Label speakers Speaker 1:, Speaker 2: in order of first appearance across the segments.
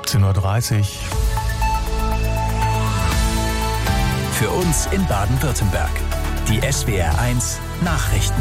Speaker 1: 17:30 Uhr.
Speaker 2: Für uns in Baden-Württemberg. Die SWR1 Nachrichten.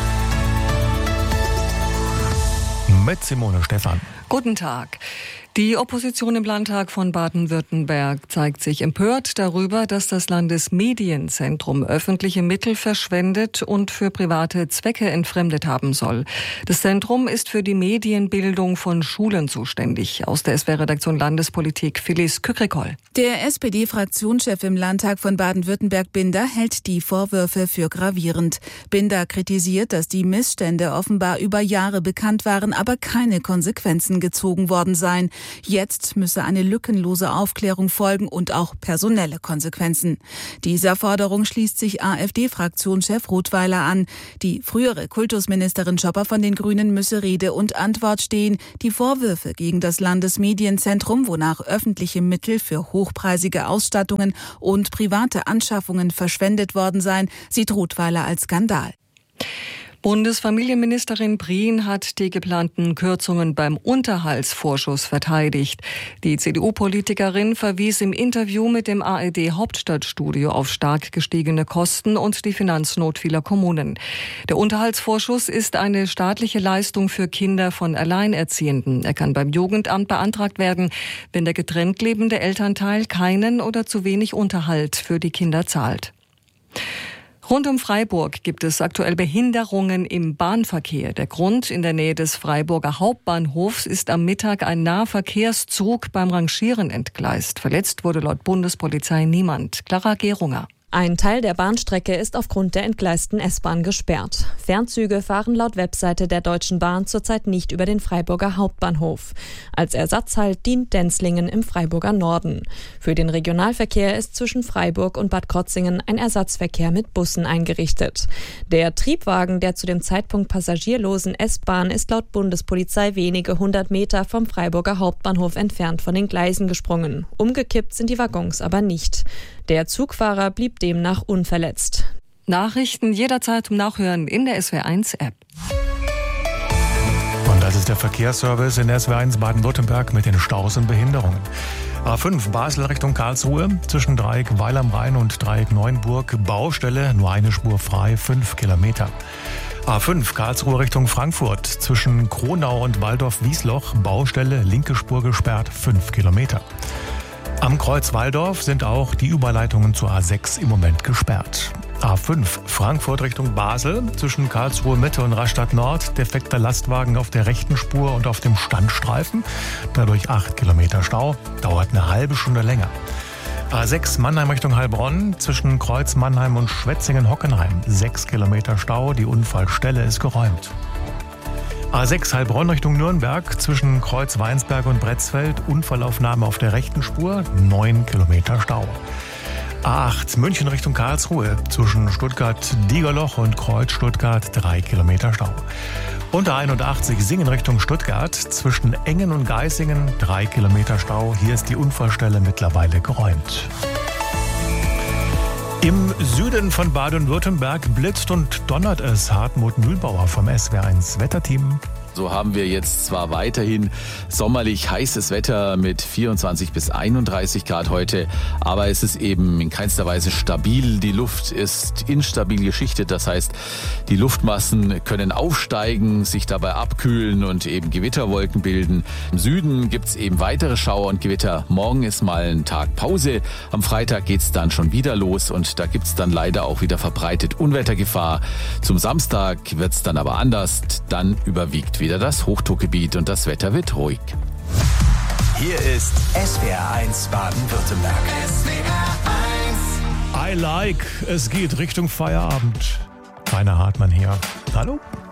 Speaker 1: Mit Simone Stephan.
Speaker 3: Guten Tag. Die Opposition im Landtag von Baden-Württemberg zeigt sich empört darüber, dass das Landesmedienzentrum öffentliche Mittel verschwendet und für private Zwecke entfremdet haben soll. Das Zentrum ist für die Medienbildung von Schulen zuständig. Aus der SWR-Redaktion Landespolitik Phyllis Kükrikol.
Speaker 4: Der SPD-Fraktionschef im Landtag von Baden-Württemberg, Binder, hält die Vorwürfe für gravierend. Binder kritisiert, dass die Missstände offenbar über Jahre bekannt waren, aber keine Konsequenzen gezogen worden seien. Jetzt müsse eine lückenlose Aufklärung folgen und auch personelle Konsequenzen. Dieser Forderung schließt sich AfD-Fraktionschef Rothweiler an. Die frühere Kultusministerin Schopper von den Grünen müsse Rede und Antwort stehen. Die Vorwürfe gegen das Landesmedienzentrum, wonach öffentliche Mittel für hochpreisige Ausstattungen und private Anschaffungen verschwendet worden seien, sieht Rothweiler als Skandal.
Speaker 3: Bundesfamilienministerin Prien hat die geplanten Kürzungen beim Unterhaltsvorschuss verteidigt. Die CDU-Politikerin verwies im Interview mit dem ARD-Hauptstadtstudio auf stark gestiegene Kosten und die Finanznot vieler Kommunen. Der Unterhaltsvorschuss ist eine staatliche Leistung für Kinder von Alleinerziehenden. Er kann beim Jugendamt beantragt werden, wenn der getrennt lebende Elternteil keinen oder zu wenig Unterhalt für die Kinder zahlt. Rund um Freiburg gibt es aktuell Behinderungen im Bahnverkehr. Der Grund: in der Nähe des Freiburger Hauptbahnhofs ist am Mittag ein Nahverkehrszug beim Rangieren entgleist. Verletzt wurde laut Bundespolizei niemand. Clara Gerunger.
Speaker 5: Ein Teil der Bahnstrecke ist aufgrund der entgleisten S-Bahn gesperrt. Fernzüge fahren laut Webseite der Deutschen Bahn zurzeit nicht über den Freiburger Hauptbahnhof. Als Ersatzhalt dient Denzlingen im Freiburger Norden. Für den Regionalverkehr ist zwischen Freiburg und Bad Krozingen ein Ersatzverkehr mit Bussen eingerichtet. Der Triebwagen der zu dem Zeitpunkt passagierlosen S-Bahn ist laut Bundespolizei wenige 100 Meter vom Freiburger Hauptbahnhof entfernt von den Gleisen gesprungen. Umgekippt sind die Waggons aber nicht. Der Zugfahrer blieb demnach unverletzt.
Speaker 3: Nachrichten jederzeit zum Nachhören in der SWR1-App.
Speaker 1: Und das ist der Verkehrsservice in der SWR1 Baden-Württemberg mit den Staus und Behinderungen. A5 Basel Richtung Karlsruhe, zwischen Dreieck Weil am Rhein und Dreieck Neuenburg, Baustelle, nur eine Spur frei, 5 Kilometer. A5 Karlsruhe Richtung Frankfurt, zwischen Kronau und Waldorf-Wiesloch, Baustelle, linke Spur gesperrt, 5 Kilometer. Am Kreuz Walldorf sind auch die Überleitungen zur A6 im Moment gesperrt. A5 Frankfurt Richtung Basel, zwischen Karlsruhe Mitte und Rastatt Nord, defekter Lastwagen auf der rechten Spur und auf dem Standstreifen. Dadurch 8 Kilometer Stau, dauert eine halbe Stunde länger. A6 Mannheim Richtung Heilbronn, zwischen Kreuz Mannheim und Schwetzingen-Hockenheim, 6 Kilometer Stau, die Unfallstelle ist geräumt. A6 Heilbronn Richtung Nürnberg, zwischen Kreuz Weinsberg und Bretzfeld, Unfallaufnahme auf der rechten Spur, 9 Kilometer Stau. A8 München Richtung Karlsruhe, zwischen Stuttgart-Diegerloch und Kreuz Stuttgart, 3 Kilometer Stau. Und A81 Singen Richtung Stuttgart, zwischen Engen und Geisingen, 3 Kilometer Stau. Hier ist die Unfallstelle mittlerweile geräumt. Im Süden von Baden-Württemberg blitzt und donnert es. Hartmut Mühlbauer vom SWR1 Wetterteam.
Speaker 6: So haben wir jetzt zwar weiterhin sommerlich heißes Wetter mit 24 bis 31 Grad heute, aber es ist eben in keinster Weise stabil. Die Luft ist instabil geschichtet, das heißt, die Luftmassen können aufsteigen, sich dabei abkühlen und eben Gewitterwolken bilden. Im Süden gibt's eben weitere Schauer und Gewitter. Morgen ist mal ein Tag Pause. Am Freitag geht's dann schon wieder los und da gibt's dann leider auch wieder verbreitet Unwettergefahr. Zum Samstag wird's dann aber anders. Dann überwiegt wieder das Hochdruckgebiet und das Wetter wird ruhig.
Speaker 2: Hier ist SWR1 Baden-Württemberg.
Speaker 1: I like, es geht Richtung Feierabend. Rainer Hartmann hier. Hallo?